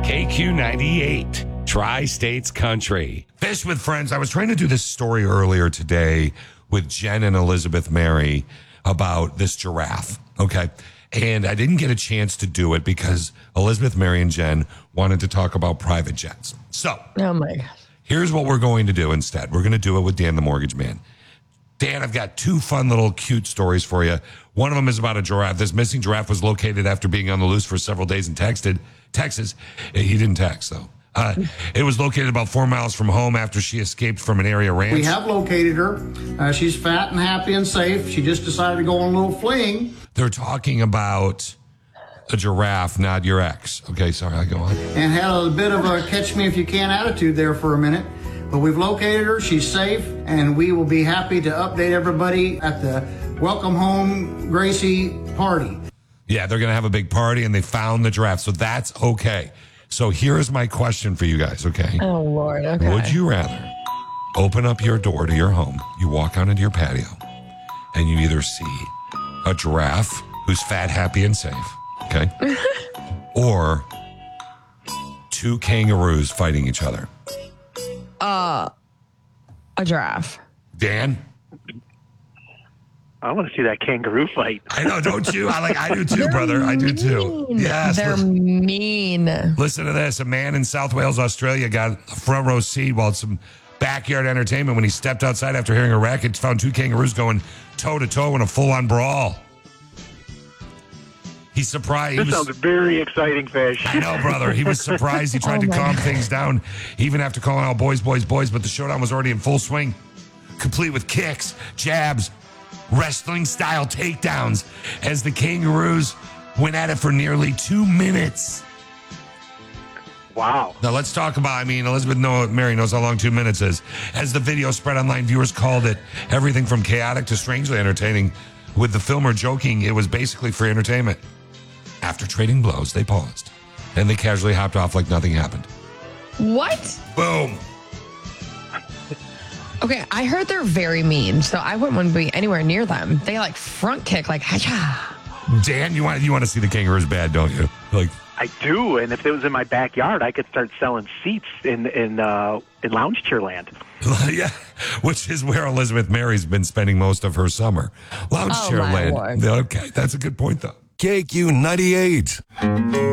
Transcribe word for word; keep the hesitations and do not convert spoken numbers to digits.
K Q ninety-eight, Tri-States Country. Fish with Friends. I was trying to do this story earlier today with Jen and Elizabeth Mary about this giraffe, okay? And I didn't get a chance to do it because Elizabeth Mary and Jen wanted to talk about private jets. So, oh my gosh. Here's what we're going to do instead. We're going to do it with Dan the Mortgage Man. Dan, I've got two fun little cute stories for you. One of them is about a giraffe. This missing giraffe was located after being on the loose for several days in texted, Texas. He didn't text, though. Uh, it was located about four miles from home after she escaped from an area ranch. We have located her. Uh, she's fat and happy and safe. She just decided to go on a little fling. They're talking about a giraffe, not your ex. Okay, sorry, I go on. And had a bit of a catch-me-if-you-can attitude there for a minute. But we've located her. She's safe. And we will be happy to update everybody at the Welcome Home Gracie party. Yeah, they're going to have a big party, and they found the giraffe. So that's okay. So here's my question for you guys, okay? Oh, Lord, okay. Would you rather open up your door to your home, you walk out into your patio, and you either see a giraffe who's fat, happy, and safe, okay? Or two kangaroos fighting each other? Uh, a giraffe. Dan? I want to see that kangaroo fight. I know, don't you? I like. I do too, brother. I do too. Mean. Yes. They're listen, mean. listen to this. A man in South Wales, Australia got a front row seat while some backyard entertainment when he stepped outside after hearing a racket, found two kangaroos going toe to toe in a full on brawl. He's surprised. This he was, sounds very exciting, Fish. I know, brother. He was surprised. He tried Oh to my calm God. things down, even after calling out boys, boys, boys. But the showdown was already in full swing, complete with kicks, jabs, wrestling-style takedowns as the kangaroos went at it for nearly two minutes. Wow. Now, let's talk about, I mean, Elizabeth know, Mary knows how long two minutes is. As the video spread online, viewers called it everything from chaotic to strangely entertaining, with the filmer joking it was basically free entertainment. After trading blows, they paused, and they casually hopped off like nothing happened. What? Boom. Okay, I heard they're very mean, so I wouldn't want to be anywhere near them. They like front kick, like, ha Dan, you want you want to see the kangaroos bad, don't you? Like, I do, and if it was in my backyard, I could start selling seats in in uh, in lounge chair land. yeah, which is where Elizabeth Mary's been spending most of her summer. Lounge Oh, chair my land. Lord. Okay, that's a good point, though. K Q ninety-eight.